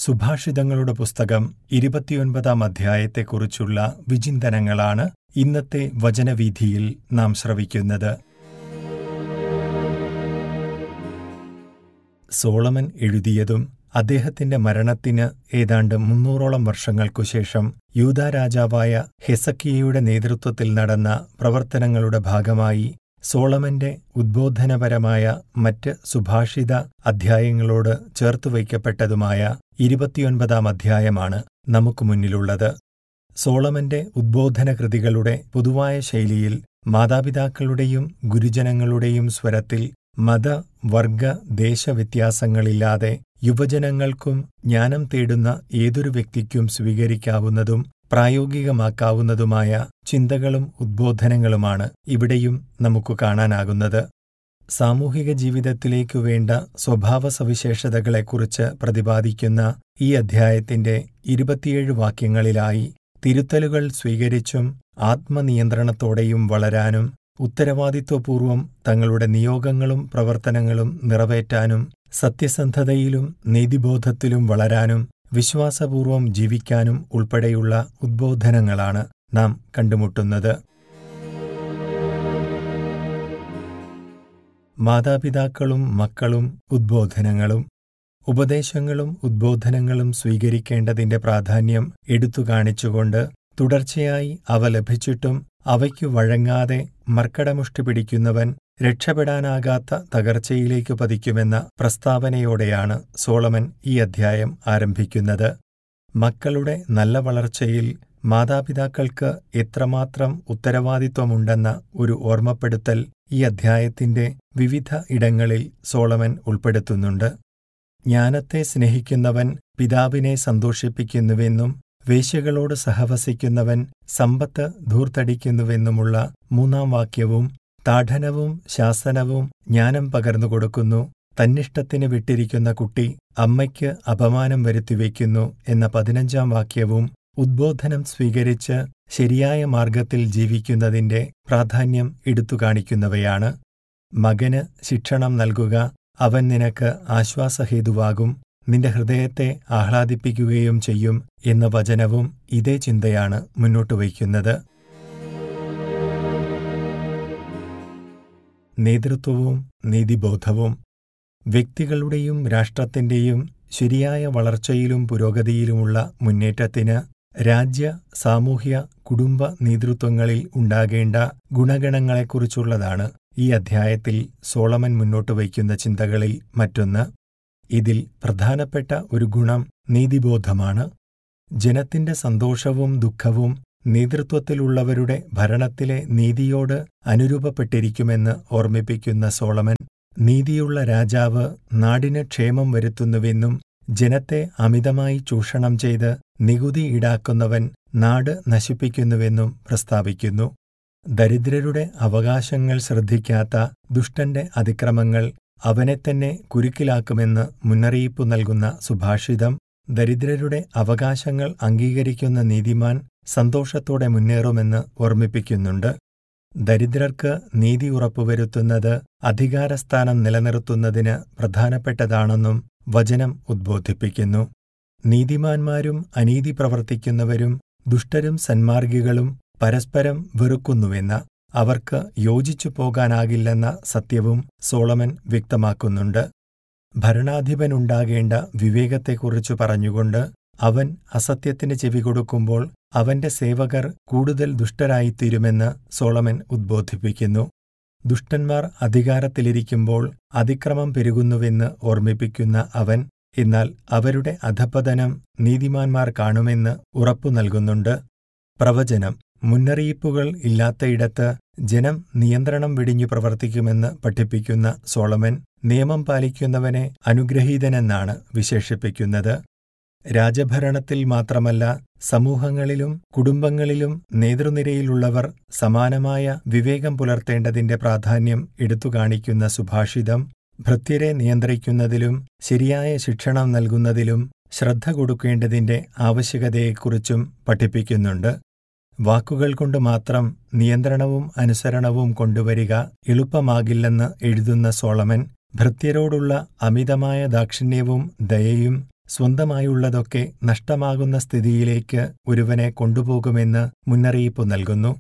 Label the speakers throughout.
Speaker 1: സുഭാഷിതങ്ങളുടെ പുസ്തകം 29-ാം അധ്യായത്തെക്കുറിച്ചുള്ള വിചിന്തനങ്ങളാണ് ഇന്നത്തെ വചനവീഥിയിൽ നാം ശ്രവിക്കുന്നത്. സോളമൻ എഴുതിയതും അദ്ദേഹത്തിന്റെ മരണത്തിന് ഏതാണ്ട് 300ഓളം വർഷങ്ങൾക്കുശേഷം യൂദാ രാജാവായ ഹെസക്കിയയുടെ നേതൃത്വത്തിൽ നടന്ന പ്രവർത്തനങ്ങളുടെ ഭാഗമായി സോളമന്റെ ഉദ്ബോധനപരമായ മറ്റ് സുഭാഷിത അധ്യായങ്ങളോട് ചേർത്തുവയ്ക്കപ്പെട്ടതുമായ 29-ാം അധ്യായമാണ് നമുക്ക് മുന്നിലുള്ളത്. സോളമന്റെ ഉദ്ബോധനകൃതികളുടെ പൊതുവായ ശൈലിയിൽ മാതാപിതാക്കളുടെയും ഗുരുജനങ്ങളുടെയും സ്വരത്തിൽ മത, വർഗ, ദേശവ്യത്യാസങ്ങളില്ലാതെ യുവജനങ്ങൾക്കും ജ്ഞാനം തേടുന്ന ഏതൊരു വ്യക്തിക്കും സ്വീകരിക്കാവുന്നതും പ്രായോഗികമാക്കാവുന്നതുമായ ചിന്തകളും ഉദ്ബോധനങ്ങളുമാണ് ഇവിടെയും നമുക്ക് കാണാനാകുന്നത്. സാമൂഹിക ജീവിതത്തിലേക്കു വേണ്ട സ്വഭാവസവിശേഷതകളെക്കുറിച്ച് പ്രതിപാദിക്കുന്ന ഈ അധ്യായത്തിന്റെ 27 വാക്യങ്ങളിലായി തിരുത്തലുകൾ സ്വീകരിച്ചും ആത്മനിയന്ത്രണത്തോടെയും വളരാനും ഉത്തരവാദിത്വപൂർവം തങ്ങളുടെ നിയോഗങ്ങളും പ്രവർത്തനങ്ങളും നിറവേറ്റാനും സത്യസന്ധതയിലും നീതിബോധത്തിലും വളരാനും വിശ്വാസപൂർവം ജീവിക്കാനും ഉൾപ്പെടെയുള്ള ഉദ്ബോധനങ്ങളാണ് നാം കണ്ടുമുട്ടുന്നത്. മാതാപിതാക്കളും മക്കളും ഉദ്ബോധനങ്ങളും. ഉപദേശങ്ങളും ഉദ്ബോധനങ്ങളും സ്വീകരിക്കേണ്ടതിന്റെ പ്രാധാന്യം എടുത്തുകാണിച്ചുകൊണ്ട് തുടർച്ചയായി അവ ലഭിച്ചിട്ടും അവയ്ക്കു വഴങ്ങാതെ മർക്കടമുഷ്ടി പിടിക്കുന്നവൻ രക്ഷപ്പെടാനാകാത്ത തകർച്ചയിലേക്കു പതിക്കുമെന്ന പ്രസ്താവനയോടെയാണ് സോളമൻ ഈ അധ്യായം ആരംഭിക്കുന്നത്. മക്കളുടെ നല്ല വളർച്ചയിൽ മാതാപിതാക്കൾക്ക് എത്രമാത്രം ഉത്തരവാദിത്വമുണ്ടെന്ന ഒരു ഓർമ്മപ്പെടുത്തൽ ഈ അധ്യായത്തിന്റെ വിവിധ ഇടങ്ങളിൽ സോളമൻ ഉൾപ്പെടുത്തുന്നുണ്ട്. ജ്ഞാനത്തെ സ്നേഹിക്കുന്നവൻ പിതാവിനെ സന്തോഷിപ്പിക്കുന്നുവെന്നും വേശ്യകളോട് സഹവസിക്കുന്നവൻ സമ്പത്ത് ധൂർത്തടിക്കുന്നുവെന്നുമുള്ള 3-ാം വാക്യവും താഠനവും ശാസനവും ജ്ഞാനം പകർന്നുകൊടുക്കുന്നു, തന്നിഷ്ടത്തിന് വിട്ടിരിക്കുന്ന കുട്ടി അമ്മയ്ക്ക് അപമാനം വരുത്തിവെക്കുന്നു എന്ന 15-ാം വാക്യവും ഉദ്ബോധനം സ്വീകരിച്ച് ശരിയായ മാർഗത്തിൽ ജീവിക്കുന്നതിന്റെ പ്രാധാന്യം എടുത്തുകാണിക്കുന്നവയാണ്. മകന് ശിക്ഷണം നൽകുക, അവൻ നിനക്ക് ആശ്വാസഹേതുവാകും, നിന്റെ ഹൃദയത്തെ ആഹ്ലാദിപ്പിക്കുകയും ചെയ്യും എന്ന വചനവും ഇതേ ചിന്തയാണ് മുന്നോട്ട് വയ്ക്കുന്നത്. നേതൃത്വവും നീതിബോധവും. വ്യക്തികളുടെയും രാഷ്ട്രത്തിന്റെയും ശരിയായ വളർച്ചയിലും പുരോഗതിയിലുമുള്ള മുന്നേറ്റത്തിന് രാജ്യ, സാമൂഹ്യ, കുടുംബ നേതൃത്വങ്ങളിൽ ഉണ്ടാകേണ്ട ഗുണഗണങ്ങളെക്കുറിച്ചുള്ളതാണ് ഈ അധ്യായത്തിൽ സോളമൻ മുന്നോട്ട് വയ്ക്കുന്ന ചിന്തകളിൽ മറ്റൊന്ന്. ഇതിൽ പ്രധാനപ്പെട്ട ഒരു ഗുണം നീതിബോധമാണ്. ജനത്തിന്റെ സന്തോഷവും ദുഃഖവും നേതൃത്വത്തിലുള്ളവരുടെ ഭരണത്തിലെ നീതിയോട് അനുരൂപപ്പെട്ടിരിക്കുമെന്ന് ഓർമ്മിപ്പിക്കുന്ന സോളമൻ, നീതിയുള്ള രാജാവ് നാടിന് ക്ഷേമം വരുത്തുന്നുവെന്നും ജനത്തെ അമിതമായി ചൂഷണം ചെയ്ത് നികുതി ഈടാക്കുന്നവൻ നാട് നശിപ്പിക്കുന്നുവെന്നും പ്രസ്താവിക്കുന്നു. ദരിദ്രരുടെ അവകാശങ്ങൾ ശ്രദ്ധിക്കാത്ത ദുഷ്ടന്റെ അതിക്രമങ്ങൾ അവനെത്തന്നെ കുരുക്കിലാക്കുമെന്ന് മുന്നറിയിപ്പു നൽകുന്ന സുഭാഷിതം, ദരിദ്രരുടെ അവകാശങ്ങൾ അംഗീകരിക്കുന്ന നീതിമാൻ സന്തോഷത്തോടെ മുന്നേറുമെന്ന് ഓർമ്മിപ്പിക്കുന്നുണ്ട്. ദരിദ്രർക്ക് നീതി ഉറപ്പുവരുത്തുന്നത് അധികാരസ്ഥാനം നിലനിർത്തുന്നതിന് പ്രധാനപ്പെട്ടതാണെന്നും വചനം ഉദ്ബോധിപ്പിക്കുന്നു. നീതിമാന്മാരും അനീതി പ്രവർത്തിക്കുന്നവരും ദുഷ്ടരും സന്മാർഗികളും പരസ്പരം വെറുക്കുന്നുവെന്ന, അവർക്ക് യോജിച്ചു പോകാനാകില്ലെന്ന സത്യവും സോളമൻ വ്യക്തമാക്കുന്നുണ്ട്. ഭരണാധിപനുണ്ടാകേണ്ട വിവേകത്തെക്കുറിച്ചു പറഞ്ഞുകൊണ്ട് അവൻ അസത്യത്തിന് ചെവികൊടുക്കുമ്പോൾ അവന്റെ സേവകർ കൂടുതൽ ദുഷ്ടരായിത്തീരുമെന്ന് സോളമൻ ഉദ്ബോധിപ്പിക്കുന്നു. ദുഷ്ടന്മാർ അധികാരത്തിലിരിക്കുമ്പോൾ അതിക്രമം പെരുകുന്നുവെന്ന് ഓർമ്മിപ്പിക്കുന്ന അവൻ, എന്നാൽ അവരുടെ അധഃപതനം നീതിമാന്മാർ കാണുമെന്ന് ഉറപ്പു നൽകുന്നുണ്ട്. പ്രവചനം. മുന്നറിയിപ്പുകൾ ഇല്ലാത്തയിടത്ത് ജനം നിയന്ത്രണം വെടിഞ്ഞു പ്രവർത്തിക്കുമെന്ന് പഠിപ്പിക്കുന്ന സോളമൻ, നിയമം പാലിക്കുന്നവനെ അനുഗ്രഹീതനെന്നാണ് വിശേഷിപ്പിക്കുന്നത്. രാജഭരണത്തിൽ മാത്രമല്ല, സമൂഹങ്ങളിലും കുടുംബങ്ങളിലും നേതൃനിരയിലുള്ളവർ സമാനമായ വിവേകം പുലർത്തേണ്ടതിന്റെ പ്രാധാന്യം എടുത്തുകാണിക്കുന്ന സുഭാഷിതം, ഭൃത്യരെ നിയന്ത്രിക്കുന്നതിലും ശരിയായ ശിക്ഷണം നൽകുന്നതിലും ശ്രദ്ധ കൊടുക്കേണ്ടതിന്റെ ആവശ്യകതയെക്കുറിച്ചും പഠിപ്പിക്കുന്നുണ്ട്. വാക്കുകൾ കൊണ്ട് മാത്രം നിയന്ത്രണവും അനുസരണവും കൊണ്ടുവരിക എളുപ്പമാകില്ലെന്ന് എഴുതുന്ന സോളമൻ, ഭൃത്യരോടുള്ള അമിതമായ ദാക്ഷിണ്യവും ദയയും സ്വന്തമായുള്ളതൊക്കെ നഷ്ടമാകുന്ന സ്ഥിതിയിലേക്ക് ഒരുവനെ കൊണ്ടുപോകുമെന്ന് മുന്നറിയിപ്പ് നൽകുന്നു.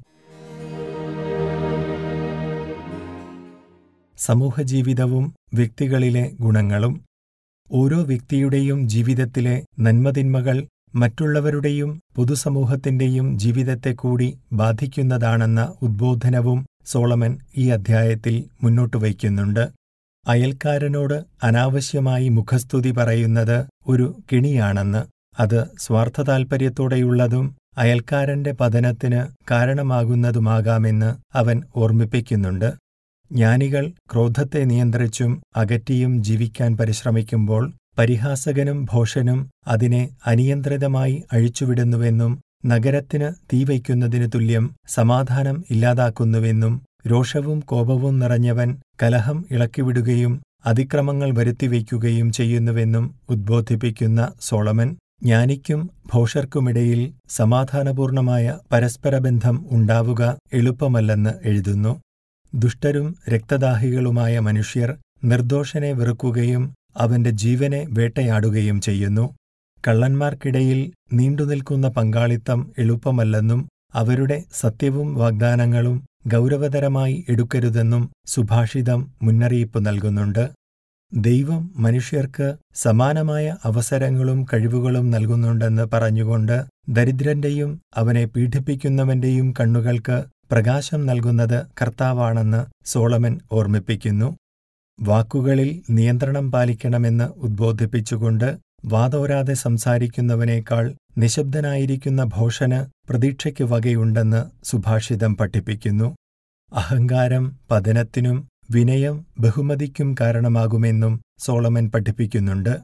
Speaker 1: സമൂഹജീവിതവും വ്യക്തികളിലെ ഗുണങ്ങളും. ഓരോ വ്യക്തിയുടെയും ജീവിതത്തിലെ നന്മതിന്മകൾ മറ്റുള്ളവരുടെയും പൊതുസമൂഹത്തിന്റെയും ജീവിതത്തെ കൂടി ബാധിക്കുന്നതാണെന്ന ഉദ്ബോധനവും സോളമൻ ഈ അധ്യായത്തിൽ മുന്നോട്ട് വയ്ക്കുന്നുണ്ട്. അയൽക്കാരനോട് അനാവശ്യമായി മുഖസ്തുതി പറയുന്നത് ഒരു കെണിയാണെന്ന്, അത് സ്വാർത്ഥതാൽപര്യത്തോടെയുള്ളതും അയൽക്കാരന്റെ പതനത്തിന് കാരണമാകുന്നതുമാകാമെന്ന് അവൻ ഓർമ്മിപ്പിക്കുന്നുണ്ട്. ജ്ഞാനികൾ ക്രോധത്തെ നിയന്ത്രിച്ചും അകറ്റിയും ജീവിക്കാൻ പരിശ്രമിക്കുമ്പോൾ പരിഹാസകനും ഭോഷനും അതിനെ അനിയന്ത്രിതമായി അഴിച്ചുവിടുന്നുവെന്നും നഗരത്തിന് തീവയ്ക്കുന്നതിനു തുല്യം സമാധാനം ഇല്ലാതാക്കുന്നുവെന്നും രോഷവും കോപവും നിറഞ്ഞവൻ കലഹം ഇളക്കിവിടുകയും അതിക്രമങ്ങൾ വരുത്തിവയ്ക്കുകയും ചെയ്യുന്നുവെന്നും ഉദ്ബോധിപ്പിക്കുന്ന സോളമൻ, ജ്ഞാനിക്കും ഭോഷർക്കുമിടയിൽ സമാധാനപൂർണമായ പരസ്പരബന്ധം ഉണ്ടാവുക എളുപ്പമല്ലെന്ന് എഴുതുന്നു. ദുഷ്ടരും രക്തദാഹികളുമായ മനുഷ്യർ നിർദോഷനെ വെറുക്കുകയും അവന്റെ ജീവനെ വേട്ടയാടുകയും ചെയ്യുന്നു. കള്ളന്മാർക്കിടയിൽ നീണ്ടുനിൽക്കുന്ന പങ്കാളിത്തം എളുപ്പമല്ലെന്നും അവരുടെ സത്യവും വാഗ്ദാനങ്ങളും ഗൗരവതരമായി എടുക്കരുതെന്നും സുഭാഷിതം മുന്നറിയിപ്പ് നൽകുന്നുണ്ട്. ദൈവം മനുഷ്യർക്ക് സമാനമായ അവസരങ്ങളും കഴിവുകളും നൽകുന്നുണ്ടെന്ന് പറഞ്ഞുകൊണ്ട് ദരിദ്രന്റെയും അവനെ പീഡിപ്പിക്കുന്നവന്റെയും കണ്ണുകൾക്ക് പ്രകാശം നൽകുന്നത് കർത്താവാണെന്ന് സോളമൻ ഓർമ്മിപ്പിക്കുന്നു. വാക്കുകളിൽ നിയന്ത്രണം പാലിക്കണമെന്ന് ഉദ്ബോധിപ്പിച്ചുകൊണ്ട് വാതോരാതെ സംസാരിക്കുന്നവനേക്കാൾ നിശബ്ദനായിരിക്കുന്ന ഭോഷന് പ്രതീക്ഷയ്ക്ക് വകയുണ്ടെന്ന് സുഭാഷിതം പഠിപ്പിക്കുന്നു. അഹങ്കാരം പതനത്തിനും വിനയം ബഹുമതിക്കും കാരണമാകുമെന്നും സോളമൻ പഠിപ്പിക്കുന്നുണ്ട്.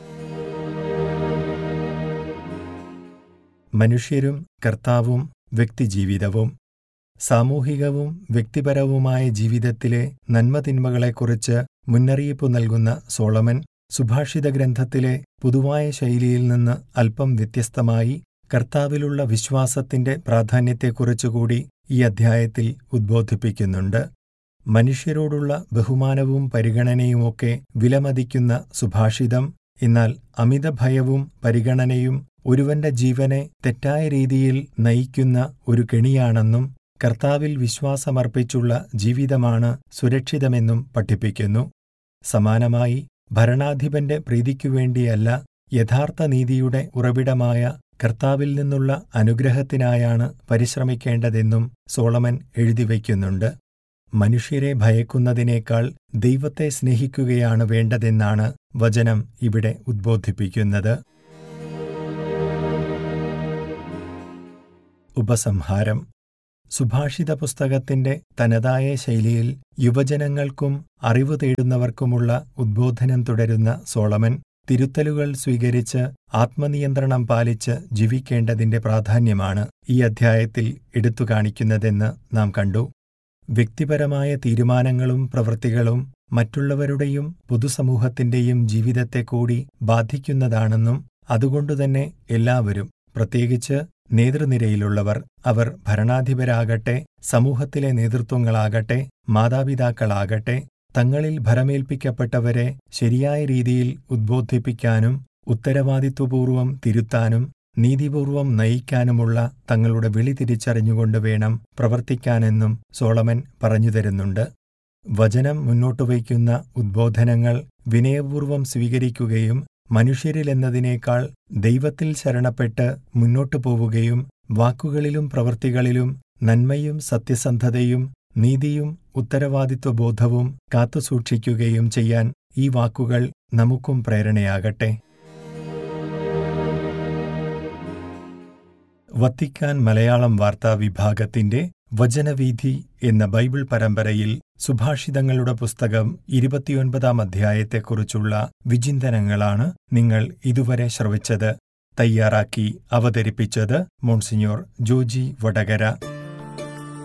Speaker 1: മനുഷ്യരും കർത്താവും വ്യക്തിജീവിതവും. സാമൂഹികവും വ്യക്തിപരവുമായ ജീവിതത്തിലെ നന്മതിന്മകളെക്കുറിച്ച് മുന്നറിയിപ്പ് നൽകുന്ന സോളമൻ സുഭാഷിത ഗ്രന്ഥത്തിലെ പൊതുവായ ശൈലിയിൽ നിന്ന് അല്പം വ്യത്യസ്തമായി കർത്താവിലുള്ള വിശ്വാസത്തിന്റെ പ്രാധാന്യത്തെക്കുറിച്ചുകൂടി ഈ അധ്യായത്തിൽ ഉദ്ബോധിപ്പിക്കുന്നുണ്ട്. മനുഷ്യരോടുള്ള ബഹുമാനവും പരിഗണനയുമൊക്കെ വിലമതിക്കുന്ന സുഭാഷിതം, എന്നാൽ അമിതഭയവും പരിഗണനയും ഒരുവന്റെ ജീവനെ തെറ്റായ രീതിയിൽ നയിക്കുന്ന ഒരു കെണിയാണെന്നും കർത്താവിൽ വിശ്വാസമർപ്പിച്ചുള്ള ജീവിതമാണ് സുരക്ഷിതമെന്നും പഠിപ്പിക്കുന്നു. സമാനമായി ഭരണാധിപന്റെ പ്രീതിക്കുവേണ്ടിയല്ല, യഥാർത്ഥ നീതിയുടെ ഉറവിടമായ കർത്താവിൽ നിന്നുള്ള അനുഗ്രഹത്തിനായാണ് പരിശ്രമിക്കേണ്ടതെന്നും സോളമൻ എഴുതിവയ്ക്കുന്നുണ്ട്. മനുഷ്യരെ ഭയക്കുന്നതിനേക്കാൾ ദൈവത്തെ സ്നേഹിക്കുകയാണ് വേണ്ടതെന്നാണ് വചനം ഇവിടെ ഉദ്ബോധിപ്പിക്കുന്നത്. ഉപസംഹാരം. സുഭാഷിത പുസ്തകത്തിന്റെ തനതായ ശൈലിയിൽ യുവജനങ്ങൾക്കും അറിവ് തേടുന്നവർക്കുമുള്ള ഉദ്ബോധനം തുടരുന്ന സോളമൻ തിരുത്തലുകൾ സ്വീകരിച്ച് ആത്മനിയന്ത്രണം പാലിച്ച് ജീവിക്കേണ്ടതിന്റെ പ്രാധാന്യമാണ് ഈ അധ്യായത്തിൽ എടുത്തുകാണിക്കുന്നതെന്ന് നാം കണ്ടു. വ്യക്തിപരമായ തീരുമാനങ്ങളും പ്രവൃത്തികളും മറ്റുള്ളവരുടെയും പൊതുസമൂഹത്തിന്റെയും ജീവിതത്തെ കൂടി ബാധിക്കുന്നതാണെന്നും അതുകൊണ്ടുതന്നെ എല്ലാവരും, പ്രത്യേകിച്ച് നേതൃനിരയിലുള്ളവർ, അവർ ഭരണാധിപരാകട്ടെ, സമൂഹത്തിലെ നേതൃത്വങ്ങളാകട്ടെ, മാതാപിതാക്കളാകട്ടെ, തങ്ങളിൽ ഭരമേൽപ്പിക്കപ്പെട്ടവരെ ശരിയായ രീതിയിൽ ഉദ്ബോധിപ്പിക്കാനും ഉത്തരവാദിത്വപൂർവം തിരുത്താനും നീതിപൂർവം നയിക്കാനുമുള്ള തങ്ങളുടെ വിളി തിരിച്ചറിഞ്ഞുകൊണ്ട് വേണം പ്രവർത്തിക്കാനെന്നും സോളമൻ പറഞ്ഞുതരുന്നുണ്ട്. വചനം മുന്നോട്ടുവയ്ക്കുന്ന ഉദ്ബോധനങ്ങൾ വിനയപൂർവം സ്വീകരിക്കുകയും മനുഷ്യരിലെന്നതിനേക്കാൾ ദൈവത്തിൽ ശരണപ്പെട്ട് മുന്നോട്ടു പോവുകയും വാക്കുകളിലും പ്രവൃത്തികളിലും നന്മയും സത്യസന്ധതയും നീതിയും ഉത്തരവാദിത്വബോധവും കാത്തുസൂക്ഷിക്കുകയും ചെയ്യാൻ ഈ വാക്കുകൾ നമുക്കും പ്രേരണയാകട്ടെ. വത്തിക്കാൻ മലയാളം വാർത്താ വിഭാഗത്തിന്റെ വചനവീഥി എന്ന ബൈബിൾ പരമ്പരയിൽ സുഭാഷിതങ്ങളുടെ പുസ്തകം 29-ാം അധ്യായത്തെക്കുറിച്ചുള്ള വിചിന്തനങ്ങളാണ് നിങ്ങൾ ഇതുവരെ ശ്രവിച്ചത്. തയ്യാറാക്കി അവതരിപ്പിച്ചത് മോൺസിഞ്ഞോർ ജോജി വടകര.